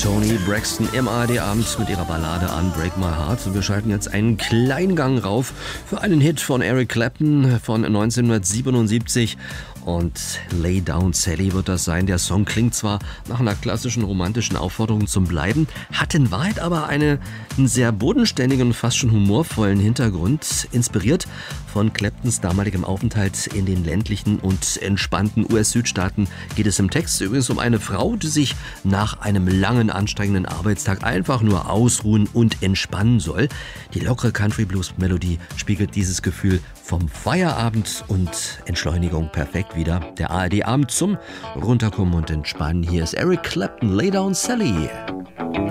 Toni Braxton im ARD-Abend mit ihrer Ballade Unbreak My Heart. Und wir schalten jetzt einen kleinen Gang rauf für einen Hit von Eric Clapton von 1977. Und Lay Down Sally wird das sein. Der Song klingt zwar nach einer klassischen romantischen Aufforderung zum Bleiben, hat in Wahrheit aber einen sehr bodenständigen und fast schon humorvollen Hintergrund, inspiriert von Claptons damaligem Aufenthalt in den ländlichen und entspannten US-Südstaaten geht es im Text übrigens um eine Frau, die sich nach einem langen, anstrengenden Arbeitstag einfach nur ausruhen und entspannen soll. Die lockere Country-Blues-Melodie spiegelt dieses Gefühl vom Feierabend und Entschleunigung perfekt wieder. Der ARD-Abend zum Runterkommen und Entspannen. Hier ist Eric Clapton, Lay Down Sally.